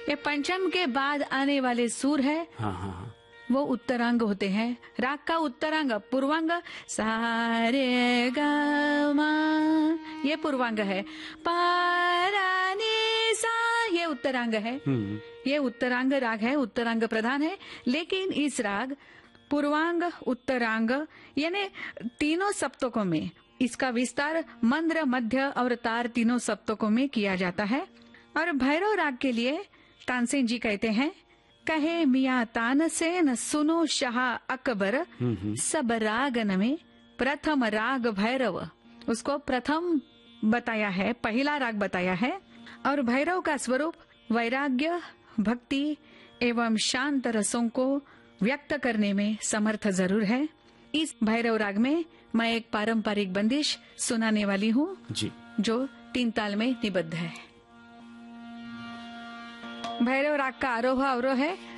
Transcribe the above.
ये पंचम के बाद आने वाले सुर है, हाँ हाँ हाँ, वो उत्तरांग होते हैं। राग का उत्तरांग पूर्वांग सारे गा मा, ये पूर्वांग है। पा नी सा, ये उत्तरांग है। ये उत्तरांग राग है, उत्तरांग प्रधान है। लेकिन इस राग पूर्वांग उत्तरांग यानी तीनों सप्तकों में इसका विस्तार मंद्र, मध्य और तार तीनों सप्तकों में किया जाता है। और भैरव राग के लिए तानसेन जी कहते हैं, कहे मियाँ तानसेन सुनो शाह अकबर, सब रागन में प्रथम राग भैरव। उसको प्रथम बताया है, पहला राग बताया है। और भैरव का स्वरूप वैराग्य, भक्ति एवं शांत रसों को व्यक्त करने में समर्थ जरूर है। इस भैरव राग में मैं एक पारंपरिक बंदिश सुनाने वाली हूँ जी, जो 3 ताल में निबद्ध है। भैरव राग का आरोह अवरोह है